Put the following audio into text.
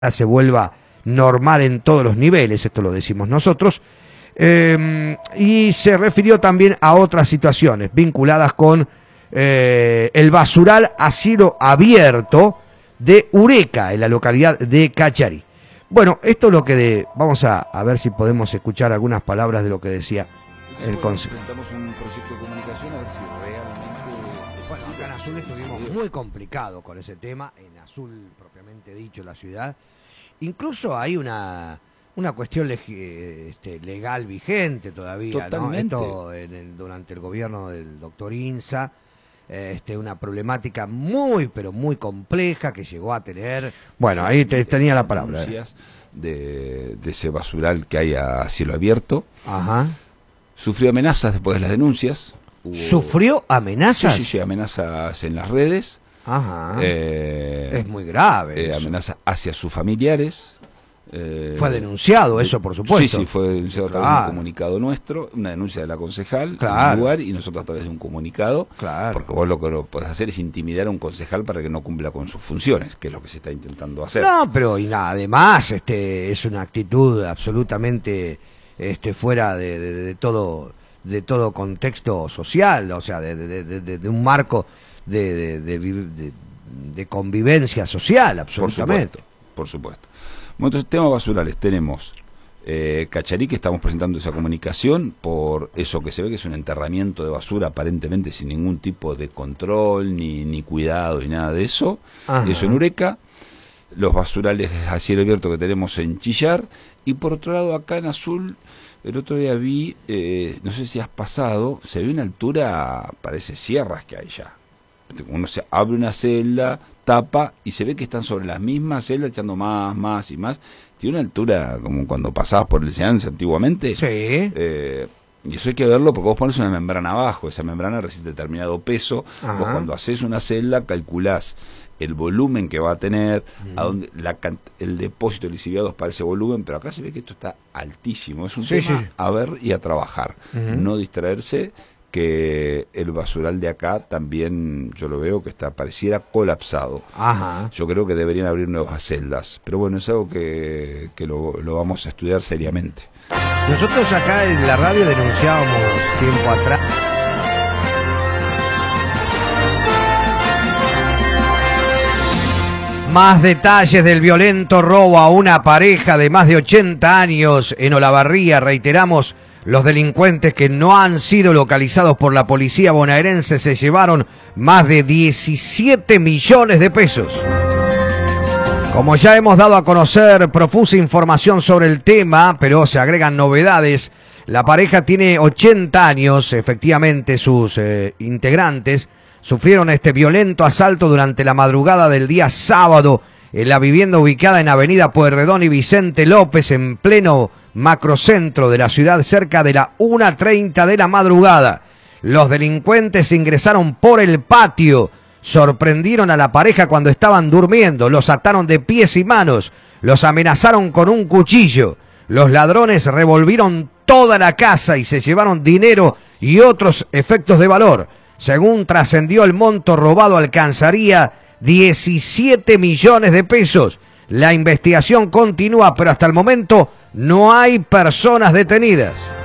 se vuelva normal en todos los niveles, esto lo decimos nosotros, y se refirió también a otras situaciones vinculadas con el basural a cielo abierto de Ureca, en la localidad de Cacharí. Bueno, esto es lo que vamos a ver si podemos escuchar algunas palabras de lo que decía el consejo. Presentamos un proyecto de comunicación a ver si realmente... Bueno, acá en Azul estuvimos muy complicados con ese tema, en Azul propiamente dicho, la ciudad. Incluso hay una cuestión legal vigente todavía, totalmente, ¿no? Esto durante el gobierno del doctor Insa, una problemática muy, pero muy compleja que llegó a tener... Bueno, ahí tenía la palabra. De ese basural que hay a cielo abierto. Ajá. Sufrió amenazas después de las denuncias. ¿Sufrió amenazas? Sí, amenazas en las redes. Ajá. Es muy grave. Amenazas hacia sus familiares. Fue denunciado eso, por supuesto. Sí, fue denunciado a través de un comunicado nuestro, una denuncia de la concejal en el lugar, y nosotros a través de un comunicado, porque vos lo que no podés hacer es intimidar a un concejal para que no cumpla con sus funciones, que es lo que se está intentando hacer. No, pero y nada, además es una actitud absolutamente fuera de todo contexto social, o sea, de un marco de convivencia social, absolutamente. Por supuesto. Bueno, entonces, temas basurales, tenemos Cacharí, que estamos presentando esa comunicación por eso que se ve que es un enterramiento de basura aparentemente sin ningún tipo de control, ni cuidado, ni nada de eso. Ajá. Eso en Ureca, los basurales a cielo abierto que tenemos en Chillar, y por otro lado acá en Azul, el otro día vi, no sé si has pasado, se ve una altura, parece sierras que hay ya. Uno se abre una celda, tapa y se ve que están sobre las mismas celdas echando más y más. Tiene una altura como cuando pasabas por el Seance antiguamente. Sí. Y eso hay que verlo porque vos pones una membrana abajo, esa membrana resiste determinado peso. Ajá. Vos cuando haces una celda calculás el volumen que va a tener, a dónde el depósito de lixiviados para ese volumen, pero acá se ve que esto está altísimo. Es un tema a ver y a trabajar, no distraerse, que el basural de acá también yo lo veo que pareciera colapsado. Ajá. Yo creo que deberían abrir nuevas celdas, pero bueno, es algo que lo vamos a estudiar seriamente. Nosotros acá en la radio denunciábamos tiempo atrás. Más detalles del violento robo a una pareja de más de 80 años en Olavarría. Reiteramos, los delincuentes que no han sido localizados por la policía bonaerense se llevaron más de 17 millones de pesos. Como ya hemos dado a conocer profusa información sobre el tema, pero se agregan novedades. La pareja tiene 80 años, efectivamente sus integrantes sufrieron este violento asalto durante la madrugada del día sábado en la vivienda ubicada en Avenida Pueyrredón y Vicente López, en pleno macrocentro de la ciudad, cerca de la 1:30 de la madrugada. Los delincuentes ingresaron por el patio, sorprendieron a la pareja cuando estaban durmiendo, los ataron de pies y manos, los amenazaron con un cuchillo. Los ladrones revolvieron toda la casa y se llevaron dinero y otros efectos de valor. Según trascendió, el monto robado alcanzaría 17 millones de pesos. La investigación continúa, pero hasta el momento no hay personas detenidas.